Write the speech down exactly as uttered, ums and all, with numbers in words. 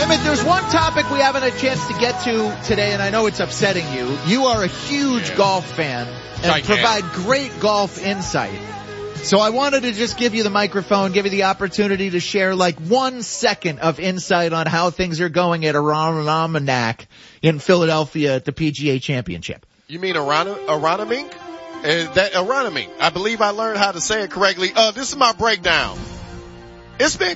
Emmett, there's one topic we haven't had a chance to get to today, and I know it's upsetting you. You are a huge yeah. golf fan and Gigantic. provide great golf insight. So I wanted to just give you the microphone, give you the opportunity to share like one second of insight on how things are going at Aranamak in Philadelphia at the P G A Championship. You mean Arana, Aranamink? Uh, that Aranamink. I believe I learned how to say it correctly. Uh, this is my breakdown. It's been